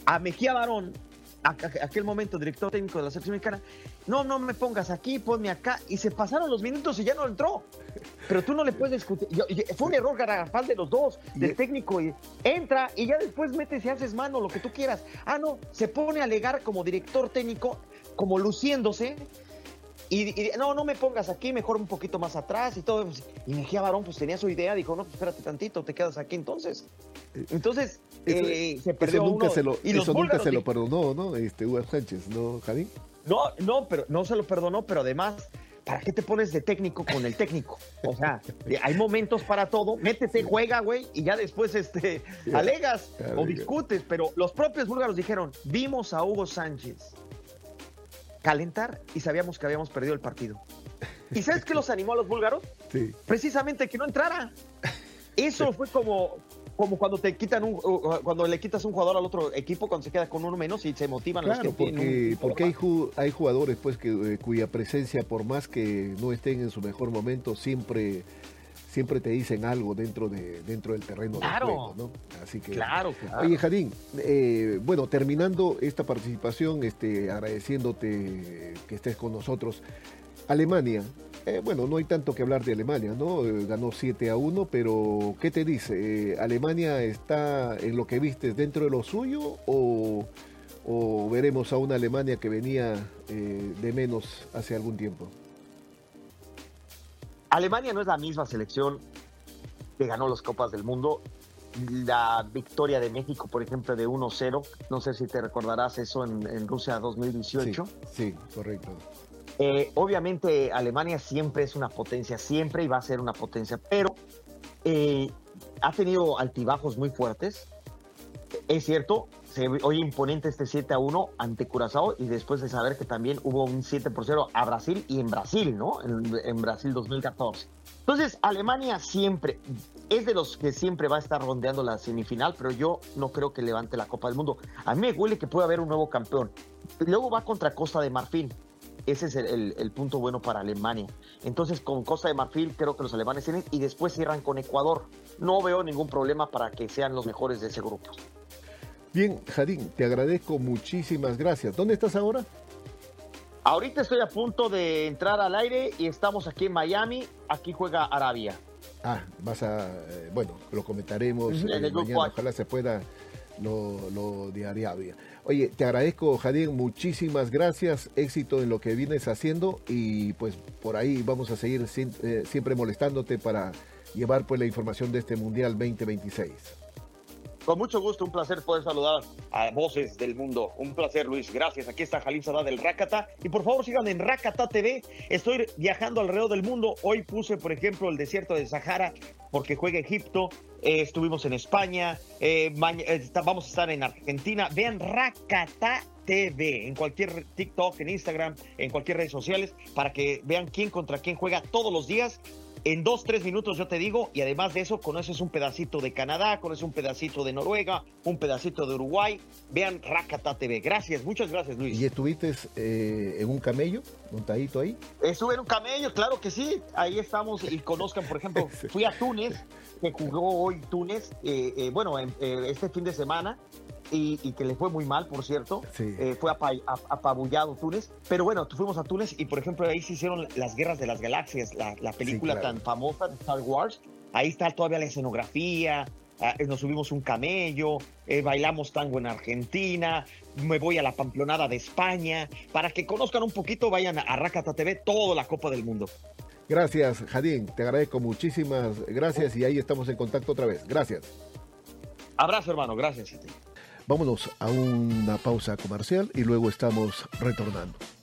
a Mejía Barón, aquel momento director técnico de la selección mexicana, no me pongas aquí, ponme acá, y se pasaron los minutos y ya no entró. Pero tú no le puedes discutir. Fue un error garrafal de los dos, del técnico, y entra y ya después metes y haces mano, lo que tú quieras. No, se pone a alegar como director técnico, como luciéndose, y no me pongas aquí, mejor un poquito más atrás y todo. Y Mejía Barón pues tenía su idea, dijo, no, pues espérate tantito, te quedas aquí entonces. Entonces, se perdió eso nunca uno. Eso nunca se lo perdonó, ¿no? Hugo Sánchez, ¿no, Jadín? No, pero no se lo perdonó, pero además, ¿para qué te pones de técnico con el técnico? O sea, hay momentos para todo, métete, juega, güey, y ya después alegas o discutes, pero los propios búlgaros dijeron, vimos a Hugo Sánchez calentar y sabíamos que habíamos perdido el partido. ¿Y sabes qué los animó a los búlgaros? Sí. Precisamente que no entrara. Eso fue como cuando cuando le quitas un jugador al otro equipo, cuando se queda con uno menos y se motivan claro, los que porque hay jugadores pues cuya presencia, por más que no estén en su mejor momento, siempre te dicen algo dentro del terreno del juego, ¿no? Así que, claro. Oye, Jadín, bueno, terminando esta participación, agradeciéndote que estés con nosotros. Alemania, bueno, no hay tanto que hablar de Alemania, ¿no? Ganó 7-1, pero ¿qué te dice? ¿Alemania está en lo que viste dentro de lo suyo o veremos a una Alemania que venía de menos hace algún tiempo? Alemania no es la misma selección que ganó las Copas del Mundo. La victoria de México, por ejemplo, de 1-0, no sé si te recordarás eso en Rusia 2018. Sí, correcto. Obviamente Alemania siempre es una potencia, siempre, y va a ser una potencia, pero ha tenido altibajos muy fuertes. Es cierto, se oye imponente este 7-1 ante Curazao, y después de saber que también hubo un 7-0 a Brasil, y en Brasil, ¿no? En Brasil 2014. Entonces, Alemania siempre es de los que siempre va a estar rondeando la semifinal, pero yo no creo que levante la Copa del Mundo. A mí me huele que puede haber un nuevo campeón. Luego va contra Costa de Marfil. Ese es el punto bueno para Alemania. Entonces, con Costa de Marfil creo que los alemanes tienen, y después cierran con Ecuador. No veo ningún problema para que sean los mejores de ese grupo. Bien, Jadín, te agradezco, muchísimas gracias. ¿Dónde estás ahora? Ahorita estoy a punto de entrar al aire y estamos aquí en Miami. Aquí juega Arabia. Bueno, lo comentaremos en el mañana, ojalá se pueda lo de Arabia. Oye, te agradezco, Jadín, muchísimas gracias, éxito en lo que vienes haciendo, y pues por ahí vamos a seguir siempre molestándote para llevar pues la información de este Mundial 2026. Con mucho gusto, un placer poder saludar a Voces del Mundo. Un placer, Luis. Gracias. Aquí está Jalín Sadá del Rakata. Y por favor, sigan en Rakata TV. Estoy viajando alrededor del mundo. Hoy puse, por ejemplo, el desierto de Sahara porque juega Egipto. Estuvimos en España. Vamos a estar en Argentina. Vean Rakata TV en cualquier TikTok, en Instagram, en cualquier redes sociales, para que vean quién contra quién juega todos los días. En 2-3 minutos yo te digo, y además de eso, conoces un pedacito de Canadá, conoces un pedacito de Noruega, un pedacito de Uruguay. Vean Rakata TV. Gracias, muchas gracias, Luis. ¿Y estuviste en un camello, montadito ahí? Estuve en un camello, claro que sí. Ahí estamos, y conozcan, por ejemplo, fui a Túnez, que jugó hoy Túnez, este fin de semana. Y que le fue muy mal, por cierto. Sí. Fue apabullado Túnez. Pero bueno, fuimos a Túnez y, por ejemplo, ahí se hicieron las Guerras de las Galaxias, la película, sí, claro, tan famosa de Star Wars. Ahí está todavía la escenografía. Nos subimos un camello, bailamos tango en Argentina, me voy a la Pamplonada de España. Para que conozcan un poquito, vayan a Rakata TV, toda la Copa del Mundo. Gracias, Jadín, te agradezco, muchísimas gracias, y ahí estamos en contacto otra vez. Gracias. Abrazo, hermano, gracias. Vámonos a una pausa comercial y luego estamos retornando.